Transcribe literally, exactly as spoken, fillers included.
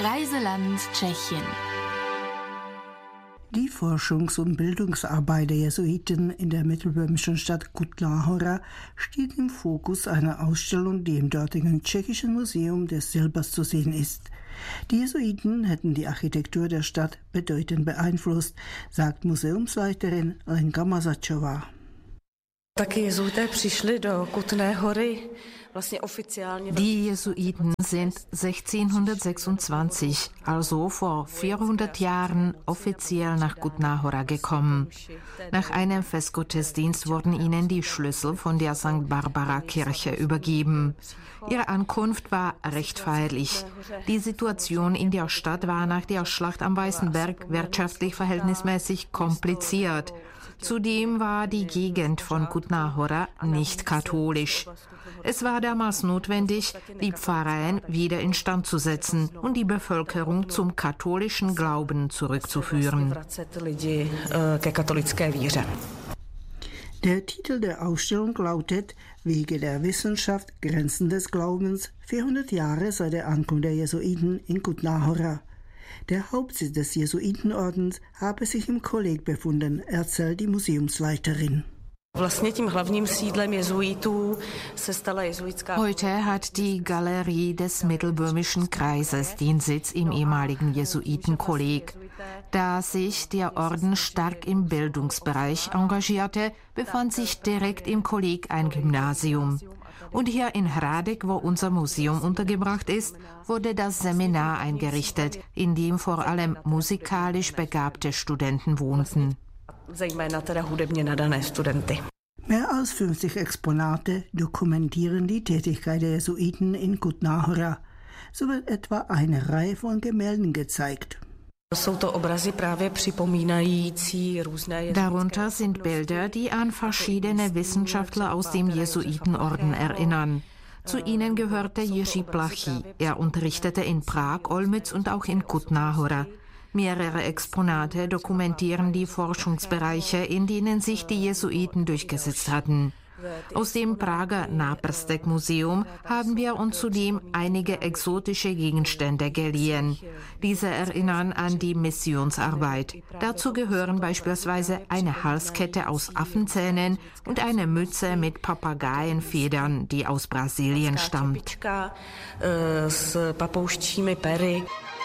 Reiseland Tschechien. Die Forschungs- und Bildungsarbeit der Jesuiten in der mittelböhmischen Stadt Kutná Hora steht im Fokus einer Ausstellung, die im dortigen Tschechischen Museum des Silbers zu sehen ist. Die Jesuiten hätten die Architektur der Stadt bedeutend beeinflusst, sagt Museumsleiterin Lenka Mazačová. Die Jesuiten sind sechzehnhundertsechsundzwanzig, also vor vierhundert Jahren, offiziell nach Kutná Hora gekommen. Nach einem Festgottesdienst wurden ihnen die Schlüssel von der Sankt Barbara Kirche übergeben. Ihre Ankunft war recht feierlich. Die Situation in der Stadt war nach der Schlacht am Weißen Berg wirtschaftlich verhältnismäßig kompliziert. Zudem war die Gegend von Kutná Hora nicht katholisch. Es war damals notwendig, die Pfarreien wieder instand zu setzen und die Bevölkerung zum katholischen Glauben zurückzuführen. Der Titel der Ausstellung lautet »Wege der Wissenschaft, Grenzen des Glaubens, vierhundert Jahre seit der Ankunft der Jesuiten in Kutná Hora«. Der Hauptsitz des Jesuitenordens habe sich im Kolleg befunden, erzählt die Museumsleiterin. Heute hat die Galerie des Mittelböhmischen Kreises den Sitz im ehemaligen Jesuitenkolleg. Da sich der Orden stark im Bildungsbereich engagierte, befand sich direkt im Kolleg ein Gymnasium. Und hier in Hradec, wo unser Museum untergebracht ist, wurde das Seminar eingerichtet, in dem vor allem musikalisch begabte Studenten wohnten. Mehr als fünfzig Exponate dokumentieren die Tätigkeit der Jesuiten in Kutná Hora. So wird etwa eine Reihe von Gemälden gezeigt. Darunter sind Bilder, die an verschiedene Wissenschaftler aus dem Jesuitenorden erinnern. Zu ihnen gehörte Jiří Plachý. Er unterrichtete in Prag, Olmütz und auch in Kutná Hora. Mehrere Exponate dokumentieren die Forschungsbereiche, in denen sich die Jesuiten durchgesetzt hatten. Aus dem Prager Náprstek-Museum haben wir uns zudem einige exotische Gegenstände geliehen. Diese erinnern an die Missionsarbeit. Dazu gehören beispielsweise eine Halskette aus Affenzähnen und eine Mütze mit Papageienfedern, die aus Brasilien stammt.